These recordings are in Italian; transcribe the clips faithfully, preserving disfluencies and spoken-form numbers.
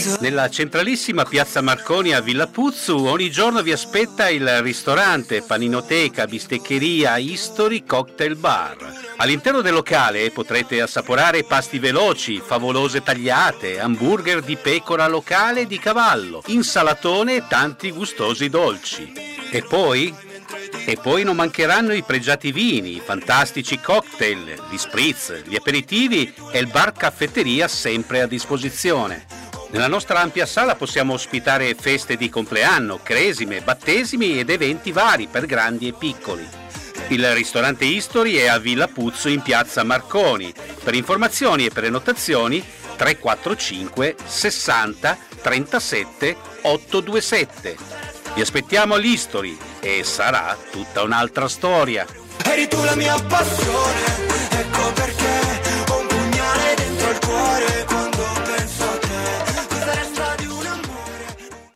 Nella centralissima piazza Marconi a Villa Puzzu ogni giorno vi aspetta il ristorante, paninoteca, bisteccheria, History Cocktail Bar. All'interno del locale potrete assaporare pasti veloci, favolose tagliate, hamburger di pecora locale e di cavallo, insalatone e tanti gustosi dolci. E poi? E poi non mancheranno i pregiati vini, i fantastici cocktail, gli spritz, gli aperitivi e il bar caffetteria sempre a disposizione. Nella nostra ampia sala possiamo ospitare feste di compleanno, cresime, battesimi ed eventi vari per grandi e piccoli. Il ristorante History è a Villa Puzzu in piazza Marconi. Per informazioni e prenotazioni tre quattro cinque sessanta trentasette ottocentoventisette. Vi aspettiamo all'History e sarà tutta un'altra storia. Eri tu la mia passione, ecco perché ho un pugnale dentro il cuore quando penso a te. Cosa resta di un amore?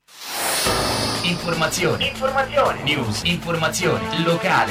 Informazione, informazione, news, informazione, locale.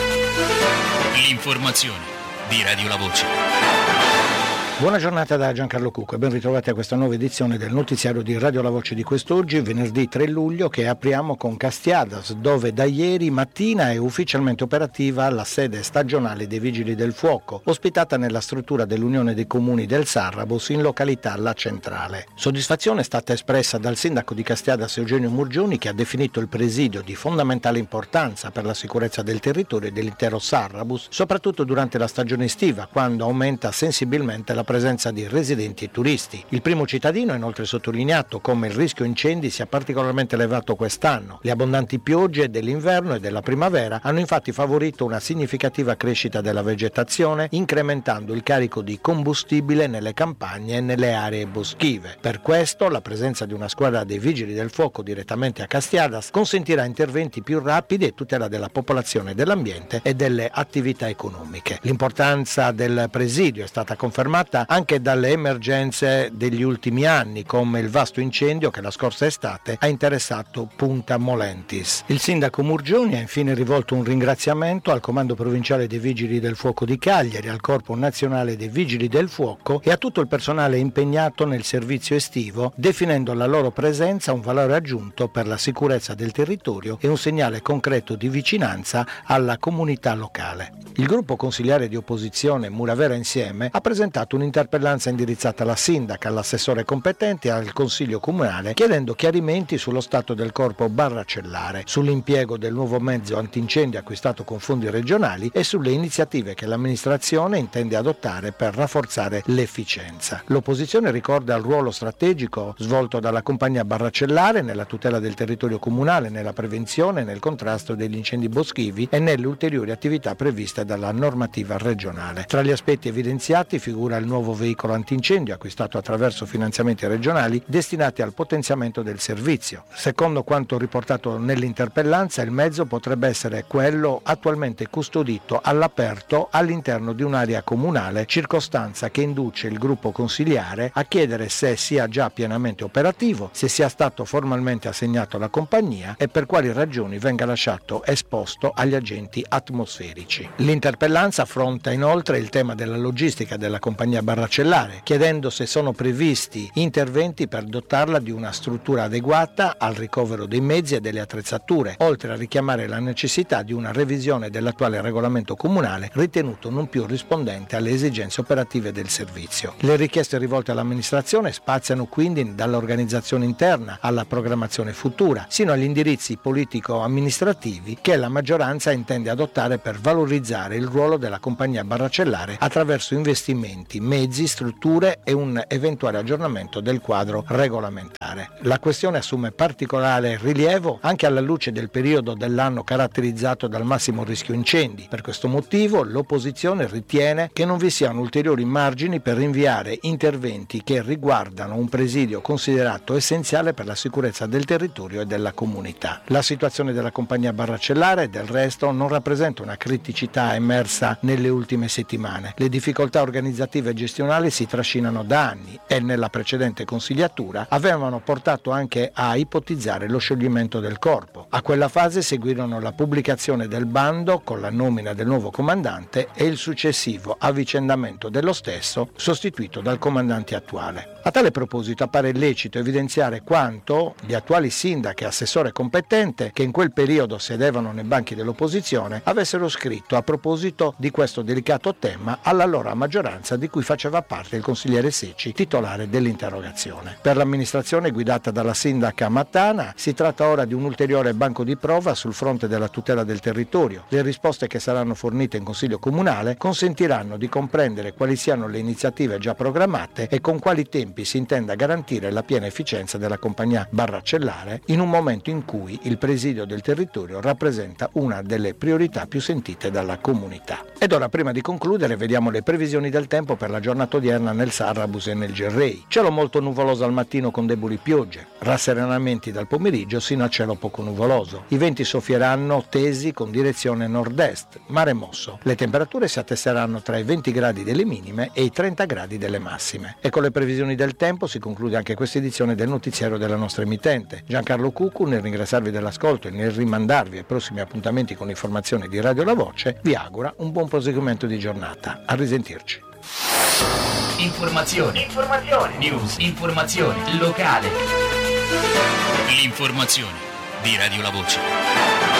L'informazione di Radio La Voce. Buona giornata da Giancarlo Cucco e ben ritrovati a questa nuova edizione del notiziario di Radio La Voce di quest'oggi, venerdì tre luglio, che apriamo con Castiadas, dove da ieri mattina è ufficialmente operativa la sede stagionale dei Vigili del Fuoco, ospitata nella struttura dell'Unione dei Comuni del Sarrabus in località La Centrale. Soddisfazione è stata espressa dal sindaco di Castiadas Eugenio Murgioni, che ha definito il presidio di fondamentale importanza per la sicurezza del territorio e dell'intero Sarrabus, soprattutto durante la stagione estiva, quando aumenta sensibilmente la presenza di residenti e turisti. Il primo cittadino ha inoltre sottolineato come il rischio incendi sia particolarmente elevato quest'anno. Le abbondanti piogge dell'inverno e della primavera hanno infatti favorito una significativa crescita della vegetazione, incrementando il carico di combustibile nelle campagne e nelle aree boschive. Per questo la presenza di una squadra dei Vigili del Fuoco direttamente a Castiadas consentirà interventi più rapidi e tutela della popolazione, dell'ambiente e delle attività economiche. L'importanza del presidio è stata confermata anche dalle emergenze degli ultimi anni, come il vasto incendio che la scorsa estate ha interessato Punta Molentis. Il sindaco Murgioni ha infine rivolto un ringraziamento al Comando Provinciale dei Vigili del Fuoco di Cagliari, al Corpo Nazionale dei Vigili del Fuoco e a tutto il personale impegnato nel servizio estivo, definendo la loro presenza un valore aggiunto per la sicurezza del territorio e un segnale concreto di vicinanza alla comunità locale. Il gruppo consiliare di opposizione Muravera Insieme ha presentato un'interpellanza indirizzata alla sindaca, all'assessore competente e al consiglio comunale, chiedendo chiarimenti sullo stato del corpo barracellare, sull'impiego del nuovo mezzo antincendio acquistato con fondi regionali e sulle iniziative che l'amministrazione intende adottare per rafforzare l'efficienza. L'opposizione ricorda il ruolo strategico svolto dalla compagnia barracellare nella tutela del territorio comunale, nella prevenzione e nel contrasto degli incendi boschivi e nelle ulteriori attività previste dalla normativa regionale. Tra gli aspetti evidenziati figura il nuovo veicolo antincendio acquistato attraverso finanziamenti regionali destinati al potenziamento del servizio. Secondo quanto riportato nell'interpellanza, il mezzo potrebbe essere quello attualmente custodito all'aperto all'interno di un'area comunale, circostanza che induce il gruppo consiliare a chiedere se sia già pienamente operativo, se sia stato formalmente assegnato alla compagnia e per quali ragioni venga lasciato esposto agli agenti atmosferici. L'interpellanza affronta inoltre il tema della logistica della compagnia barracellare, chiedendo se sono previsti interventi per dotarla di una struttura adeguata al ricovero dei mezzi e delle attrezzature, oltre a richiamare la necessità di una revisione dell'attuale regolamento comunale ritenuto non più rispondente alle esigenze operative del servizio. Le richieste rivolte all'amministrazione spaziano quindi dall'organizzazione interna alla programmazione futura, sino agli indirizzi politico-amministrativi che la maggioranza intende adottare per valorizzare il ruolo della compagnia barracellare attraverso investimenti, mezzi, strutture e un eventuale aggiornamento del quadro regolamentare. La questione assume particolare rilievo anche alla luce del periodo dell'anno caratterizzato dal massimo rischio incendi. Per questo motivo l'opposizione ritiene che non vi siano ulteriori margini per rinviare interventi che riguardano un presidio considerato essenziale per la sicurezza del territorio e della comunità. La situazione della compagnia barracellare, del resto, non rappresenta una criticità emersa nelle ultime settimane. Le difficoltà organizzative e gestionali si trascinano da anni e nella precedente consigliatura avevano portato anche a ipotizzare lo scioglimento del corpo. A quella fase seguirono la pubblicazione del bando con la nomina del nuovo comandante e il successivo avvicendamento dello stesso, sostituito dal comandante attuale. A tale proposito appare lecito evidenziare quanto gli attuali sindaci e assessore competente, che in quel periodo sedevano nei banchi dell'opposizione, avessero scritto a proposito di questo delicato tema all'allora maggioranza di cui faceva parte il consigliere Secci, titolare dell'interrogazione. Per l'amministrazione guidata dalla sindaca Mattana si tratta ora di un ulteriore banco di prova sul fronte della tutela del territorio. Le risposte che saranno fornite in Consiglio Comunale consentiranno di comprendere quali siano le iniziative già programmate e con quali tempi si intenda garantire la piena efficienza della compagnia barracellare in un momento in cui il presidio del territorio rappresenta una delle priorità più sentite dalla comunità. Ed ora, prima di concludere, vediamo le previsioni del tempo per la giornata odierna nel Sarrabus e nel Gerrei. Cielo molto nuvoloso al mattino con deboli piogge, rasserenamenti dal pomeriggio sino a cielo poco nuvoloso. I venti soffieranno tesi con direzione nord-est, mare mosso. Le temperature si attesteranno tra i venti gradi delle minime e i trenta gradi delle massime. E con le previsioni del tempo si conclude anche questa edizione del notiziario della nostra emittente. Giancarlo Cuccu, nel ringraziarvi dell'ascolto e nel rimandarvi ai prossimi appuntamenti con informazioni di Radio La Voce, vi augura un buon proseguimento di giornata. A risentirci. Informazioni, informazioni, news, informazioni, locale. L'informazione di Radio La Voce.